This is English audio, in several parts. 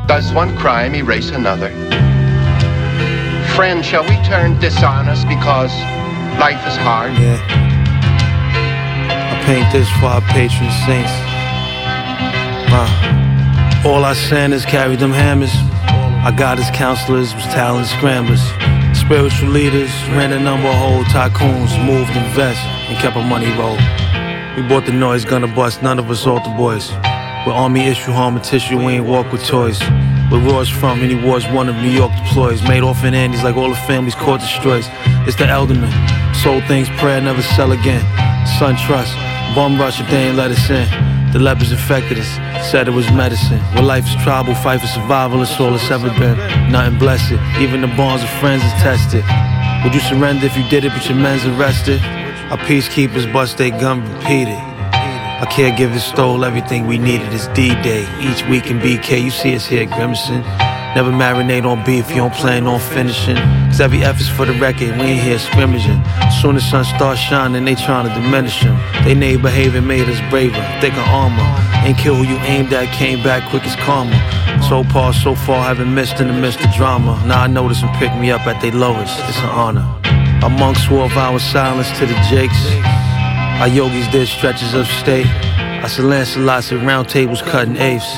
Does one crime erase another? Friend, shall we turn dishonest because life is hard? Yeah. I paint this for our patron saints. All our sinners carried them hammers. Our guidance counselors was talent scramblers. Spiritual leaders ran a number of whole tycoons, moved, invest, and kept our money roll. We bought the noise, gonna bust, none of us altar boys. With army issue, harm and tissue, we ain't walk with toys. Where Roy's from, and he was one of New York deploys. Made orphan Andes like all the families court destroys. It's the elderman, sold things, prayer, never sell again. Sun trust, bum rush if they ain't let us in. The lepers infected us, said it was medicine. When life is tribal, fight for survival, it's all it's ever been. Nothing blessed, even the bonds of friends is tested. Would you surrender if you did it but your men's arrested? Our peacekeepers bust their gun repeated. Our caregivers stole everything we needed. It's D-Day, each week in BK, you see us here grimacing. Never marinate on beef, you don't plan on finishing. Cause every effort's for the record, we ain't here scrimmaging. Soon as sun starts shining, they trying to diminish them. They neighbor behavior made us braver, thicker armor. Ain't kill who you aimed at, came back quick as karma. So far, haven't missed in the midst of drama. Now I notice them pick me up at they lowest, it's an honor. Our monks swore vow of silence to the jakes. Our yogis did stretches of state. Our Sir Lancelot said round tables cutting apes.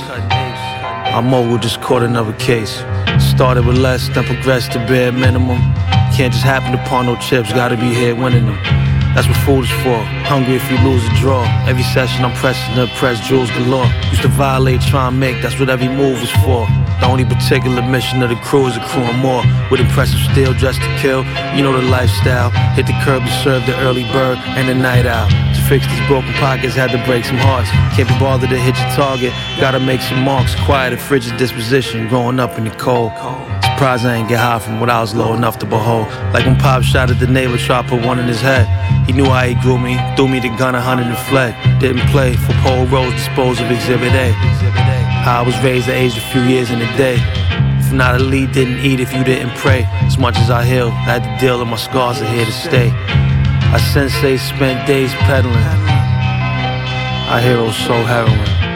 Our mogul just caught another case. Started with less, then progressed to bare minimum. Can't just happen upon no chips, gotta be here winning them. That's what food is for, hungry if you lose a draw. Every session I'm pressing to press jewels galore. Used to violate, try and make, that's what every move is for. The only particular mission of the crew is accruing more. With impressive steel, dressed to kill, you know the lifestyle. Hit the curb to serve the early bird and the night owl. To fix these broken pockets, had to break some hearts. Can't be bothered to hit your target, gotta make some marks. Quiet and frigid disposition, growing up in the cold. Surprised I ain't get high from what I was low enough to behold. Like when Pop shot at the neighbor, tried to put one in his head. He knew how he grew me, threw me the gun 100 and fled. Didn't play for Pole Rose, disposed of Exhibit A. How I was raised, I aged a few years in a day. If not elite, didn't eat if you didn't pray. As much as I healed, I had to deal with my scars are here to stay. Our sensei spent days peddling. Our heroes sold heroin.